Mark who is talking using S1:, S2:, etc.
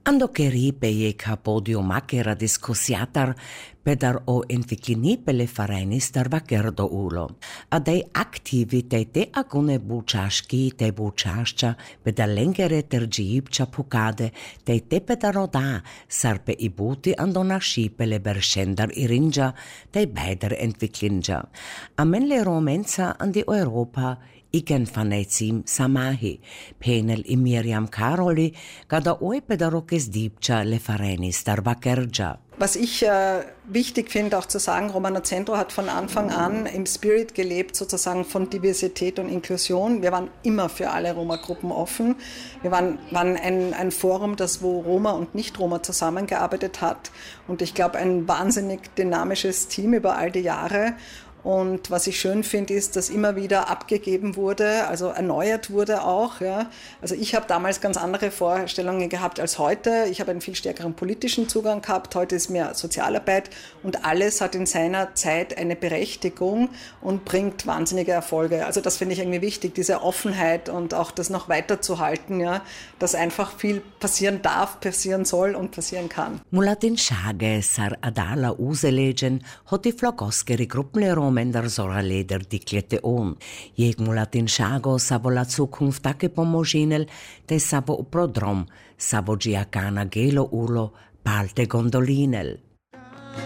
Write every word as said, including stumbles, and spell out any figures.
S1: Ando cheripe je ca podium macera discussiatar pedar o enficlini pele farenis dar vacerdo ulo. A dei activitete acune buciaschi te buciascia pedar lengere tergiipcia pucade te te pedar oda sarpe i buti andona scipele berscendar iringia te beider entficlingia. Amen le romenza andi Europa igen fanezim samahi, penel i Miriam Karoli, kada oi pedarokes dipcha le farenis dar vacergia.
S2: Was ich äh, wichtig finde, auch zu sagen, Romano Centro hat von Anfang an im Spirit gelebt, sozusagen von Diversität und Inklusion. Wir waren immer für alle Roma-Gruppen offen. Wir waren, waren ein, ein Forum, das wo Roma und Nicht-Roma zusammengearbeitet hat. Und ich glaube, ein wahnsinnig dynamisches Team über all die Jahre. Und was ich schön finde, ist, dass immer wieder abgegeben wurde, also erneuert wurde auch. Ja. Also ich habe damals ganz andere Vorstellungen gehabt als heute. Ich habe einen viel stärkeren politischen Zugang gehabt. Heute ist mehr Sozialarbeit und alles hat in seiner Zeit eine Berechtigung und bringt wahnsinnige Erfolge. Also das finde ich irgendwie wichtig, diese Offenheit und auch das noch weiterzuhalten, ja, dass einfach viel passieren darf, passieren soll und passieren kann.
S1: Mulatin Schage sar adala uselegen hoti flogoskeri gruppenlerom Mender zora leder dikljete on. Jeg mulatin šago savo la zukunft take pomožinel, te savo prodrom, savo giacana gelo ulo, palte gondolinel.